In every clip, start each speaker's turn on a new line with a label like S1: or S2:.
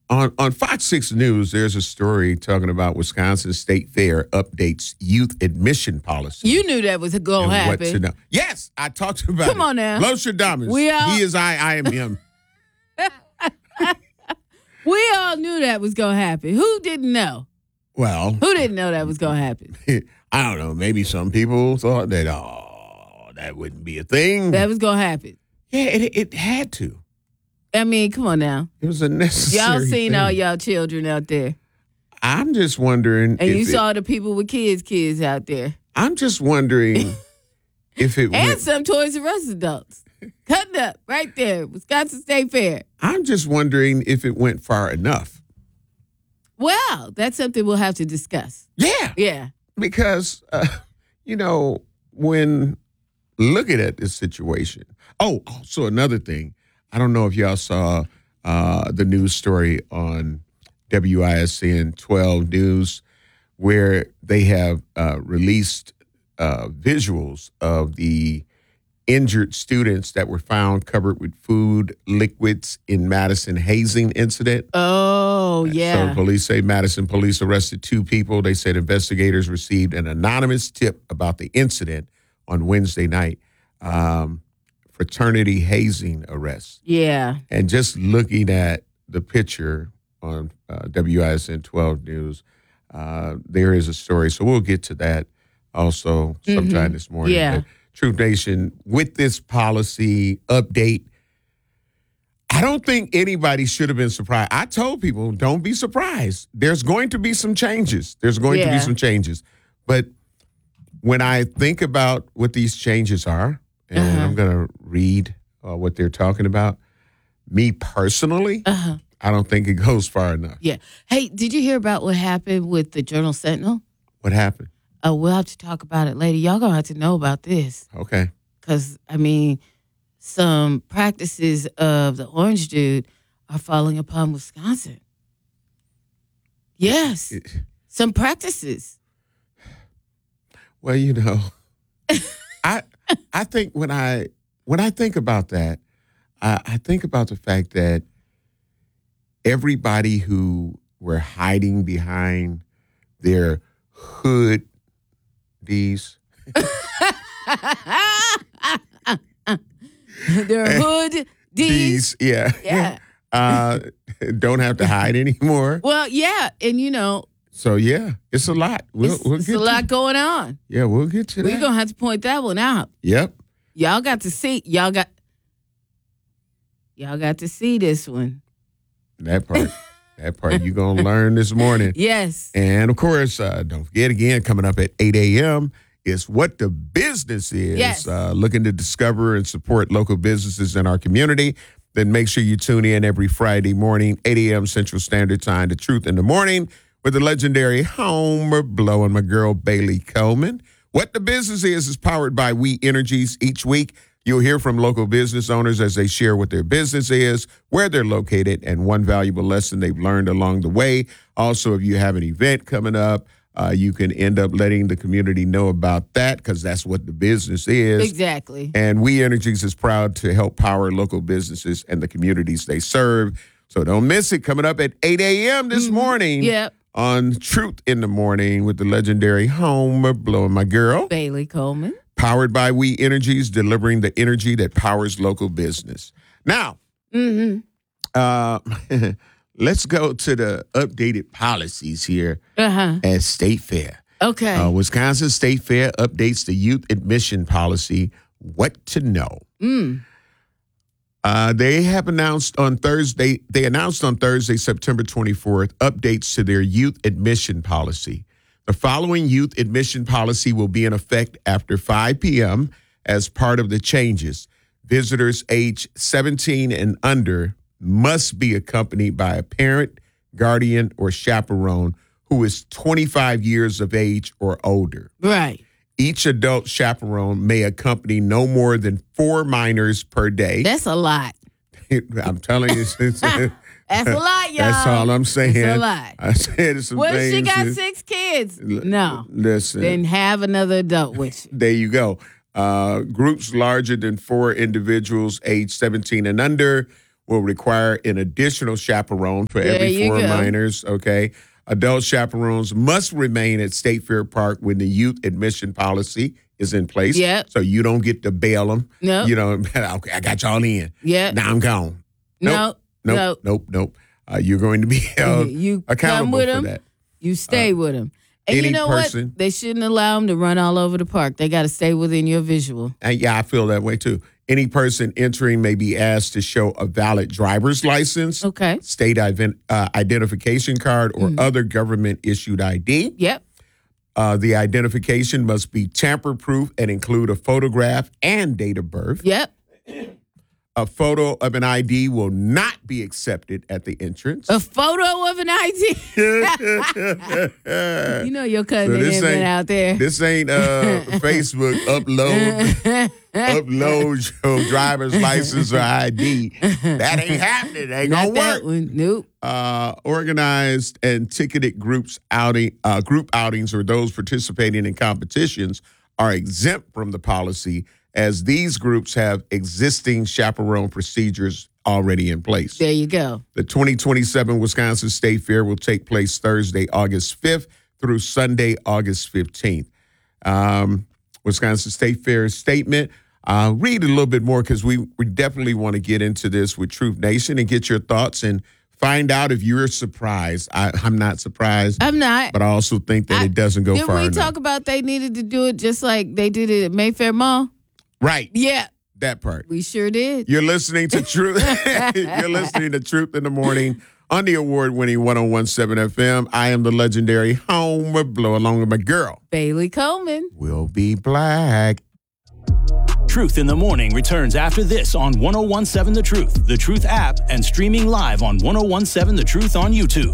S1: On Fox 6 News, there's a story talking about Wisconsin State Fair updates youth admission policy.
S2: You knew that was going to happen.
S1: Yes, I talked about it.
S2: Come on now.
S1: Lostradamus. He is I am him.
S2: We all knew that was going to happen. Who didn't know?
S1: Well.
S2: Who didn't know that was going to happen?
S1: I don't know. Maybe some people thought that, that wouldn't be a thing.
S2: That was going to happen.
S1: Yeah, it had to.
S2: I mean, come on now.
S1: It was a necessary
S2: Y'all seen
S1: thing.
S2: all y'all children out there.
S1: I'm just wondering.
S2: And you saw the people with kids out there.
S1: I'm just wondering if it
S2: and some Toys R Us adults. Cutting up right there, Wisconsin State Fair.
S1: I'm just wondering if it went far enough.
S2: Well, that's something we'll have to discuss.
S1: Yeah.
S2: Yeah.
S1: Because, when looking at this situation. Oh, also another thing. I don't know if y'all saw the news story on WISN 12 News where they have released visuals of the injured students that were found covered with food liquids in Madison hazing incident.
S2: Oh, yeah.
S1: So police say Madison police arrested 2 people. They said investigators received an anonymous tip about the incident on Wednesday night. Fraternity hazing arrest.
S2: Yeah.
S1: And just looking at the picture on WISN 12 News, there is a story. So we'll get to that also sometime this morning.
S2: Yeah.
S1: But Truth Nation, with this policy update, I don't think anybody should have been surprised. I told people, don't be surprised. There's going to be some changes. But when I think about what these changes are, and I'm going to read what they're talking about, me personally, I don't think it goes far enough.
S2: Yeah. Hey, did you hear about what happened with the Journal Sentinel?
S1: What happened?
S2: We'll have to talk about it later. Y'all going to have to know about this.
S1: Okay.
S2: Because, some practices of the orange dude are falling upon Wisconsin. Yes. Some practices.
S1: Well, I think when I think about that, I think about the fact that everybody who were hiding behind their hoodies.
S2: Their hoodies.
S1: Yeah. Don't have to hide anymore.
S2: Well, yeah, and
S1: So yeah, it's a lot.
S2: It's a lot going on.
S1: Yeah, we'll get to that.
S2: We're gonna have to point that one out.
S1: Yep.
S2: Y'all got to see. Y'all got to see this one.
S1: That part you're gonna learn this morning.
S2: Yes.
S1: And of course, don't forget again, coming up at 8 a.m. is What the Business Is.
S2: Yes.
S1: Looking to discover and support local businesses in our community. Then make sure you tune in every Friday morning, 8 a.m. Central Standard Time, to Truth in the Morning, with the legendary Homer Blow and my girl Bailey Coleman. What the Business is powered by We Energies. Each week, you'll hear from local business owners as they share what their business is, where they're located, and one valuable lesson they've learned along the way. Also, if you have an event coming up, you can end up letting the community know about that, because that's what the business is.
S2: Exactly.
S1: And We Energies is proud to help power local businesses and the communities they serve. So don't miss it. Coming up at 8 a.m. this morning.
S2: Yep.
S1: On Truth in the Morning with the legendary Homer Blow and my girl
S2: Bailey Coleman.
S1: Powered by We Energies, delivering the energy that powers local business. Now, let's go to the updated policies here at State Fair.
S2: Okay.
S1: Wisconsin State Fair updates the youth admission policy. What to know? They have announced on Thursday, September 24th, updates to their youth admission policy. The following youth admission policy will be in effect after 5 p.m. as part of the changes. Visitors age 17 and under must be accompanied by a parent, guardian, or chaperone who is 25 years of age or older.
S2: Right.
S1: Each adult chaperone may accompany no more than 4 minors per day.
S2: That's a lot.
S1: I'm telling you.
S2: That's a lot, y'all.
S1: That's all I'm saying.
S2: That's a lot.
S1: I said some
S2: what
S1: things.
S2: If she got 6 kids? No.
S1: Listen.
S2: Then have another adult with you.
S1: There you go. Groups larger than 4 individuals age 17 and under will require an additional chaperone for every 4 minors, okay? Adult chaperones must remain at State Fair Park when the youth admission policy is in place.
S2: Yep.
S1: So you don't get to bail them.
S2: No.
S1: You know, okay, I got y'all in.
S2: Yeah.
S1: Now I'm gone. Nope. You're going to be held accountable for that.
S2: You stay with them. And you know what? They shouldn't allow them to run all over the park. They got to stay within your visual.
S1: And yeah, I feel that way too. Any person entering may be asked to show a valid driver's license, state identification card, or other government-issued ID.
S2: Yep.
S1: The identification must be tamper-proof and include a photograph and date of birth.
S2: Yep.
S1: A photo of an ID will not be accepted at the entrance.
S2: A photo of an ID? You know your cousin been out there.
S1: This ain't Facebook upload your driver's license or ID. That ain't happening. It ain't gonna work.
S2: Nope.
S1: Organized and ticketed group outings or those participating in competitions are exempt from the policy, as these groups have existing chaperone procedures already in place.
S2: There you go.
S1: The 2027 Wisconsin State Fair will take place Thursday, August 5th through Sunday, August 15th. Wisconsin State Fair statement. Read a little bit more because we definitely want to get into this with Truth Nation and get your thoughts and find out if you're surprised. I'm not surprised.
S2: I'm not.
S1: But I also think that it doesn't go far enough.
S2: Did we talk about they needed to do it just like they did it at Mayfair Mall?
S1: Right.
S2: Yeah.
S1: That part.
S2: We sure did.
S1: You're listening to Truth. You're listening to Truth in the Morning on the award-winning 101.7 FM. I am the legendary Homer Blow, along with my girl,
S2: Bailey Coleman.
S1: We'll be black.
S3: Truth in the Morning returns after this on 101.7 The Truth, The Truth app, and streaming live on 101.7 The Truth on YouTube.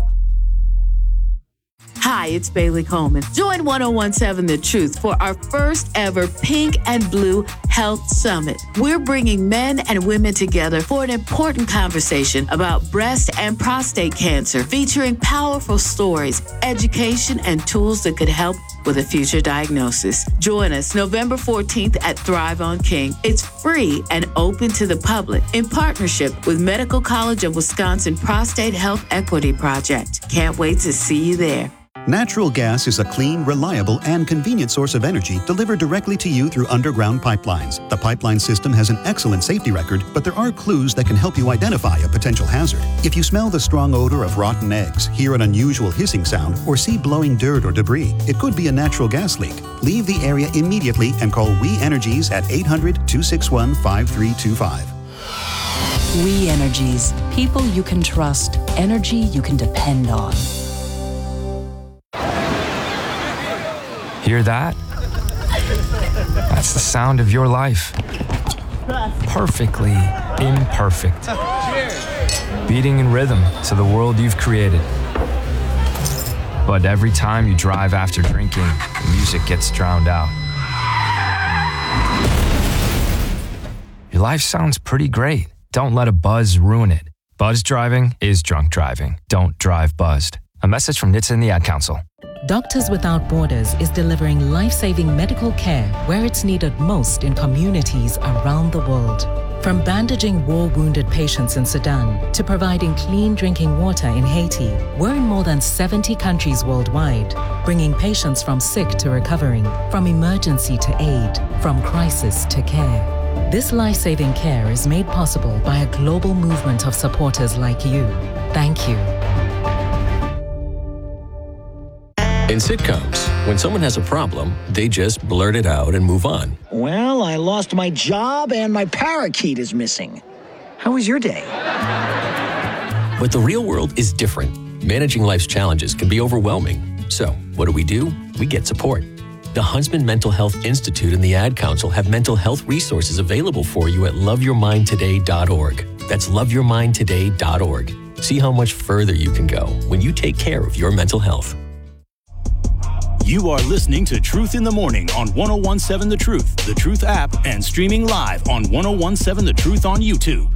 S2: Hi, it's Bailey Coleman. Join 101.7 The Truth for our first ever Pink and Blue Health Summit. We're bringing men and women together for an important conversation about breast and prostate cancer, featuring powerful stories, education, and tools that could help with a future diagnosis. Join us November 14th at Thrive on King. It's free and open to the public in partnership with Medical College of Wisconsin Prostate Health Equity Project. Can't wait to see you there.
S4: Natural gas is a clean, reliable, and convenient source of energy delivered directly to you through underground pipelines. The pipeline system has an excellent safety record, but there are clues that can help you identify a potential hazard. If you smell the strong odor of rotten eggs, hear an unusual hissing sound, or see blowing dirt or debris, it could be a natural gas leak. Leave the area immediately and call We Energies at 800-261-5325.
S5: We Energies. People you can trust. Energy you can depend on.
S6: Hear that? That's the sound of your life. Perfectly imperfect. Beating in rhythm to the world you've created. But every time you drive after drinking, the music gets drowned out. Your life sounds pretty great. Don't let a buzz ruin it. Buzz driving is drunk driving. Don't drive buzzed. A message from NHTSA and the Ad Council.
S7: Doctors Without Borders is delivering life-saving medical care where it's needed most in communities around the world. From bandaging war-wounded patients in Sudan to providing clean drinking water in Haiti, we're in more than 70 countries worldwide, bringing patients from sick to recovering, from emergency to aid, from crisis to care. This life-saving care is made possible by a global movement of supporters like you. Thank you.
S8: In sitcoms, when someone has a problem, they just blurt it out and move on.
S9: Well, I lost my job and my parakeet is missing. How was your day?
S8: But the real world is different. Managing life's challenges can be overwhelming. So, what do? We get support. The Huntsman Mental Health Institute and the Ad Council have mental health resources available for you at loveyourmindtoday.org. That's loveyourmindtoday.org. See how much further you can go when you take care of your mental health.
S3: You are listening to Truth in the Morning on 101.7 The Truth, The Truth app, and streaming live on 101.7 The Truth on YouTube.